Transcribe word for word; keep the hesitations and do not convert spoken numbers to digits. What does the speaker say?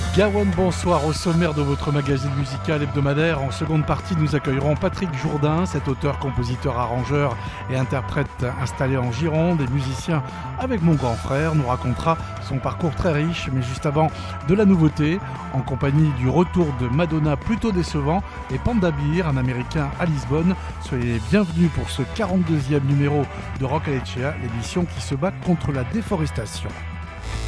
Garonne, bonsoir. Au sommaire de votre magazine musical hebdomadaire, en seconde partie, nous accueillerons Patrick Jourdain, cet auteur, compositeur, arrangeur et interprète installé en Gironde et musicien avec mon grand frère, nous racontera son parcours très riche, mais juste avant de la nouveauté, en compagnie du retour de Madonna plutôt décevant et Panda Bear, un américain à Lisbonne. Soyez les bienvenus pour ce quarante-deuxième numéro de Rock à l'Echea, l'émission qui se bat contre la déforestation.